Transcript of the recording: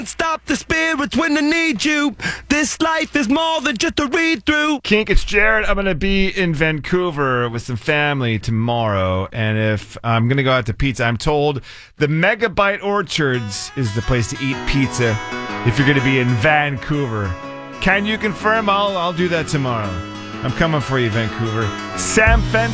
Stop the spirits when they need you. This life is more than just a read through. Kink, it's Jared. I'm going to be in Vancouver with some family tomorrow. And if I'm going to go out to pizza, I'm told the Megabyte Orchards is the place to eat pizza if you're going to be in Vancouver. Can you confirm? I'll do that tomorrow. I'm coming for you, Vancouver. Sam Fender.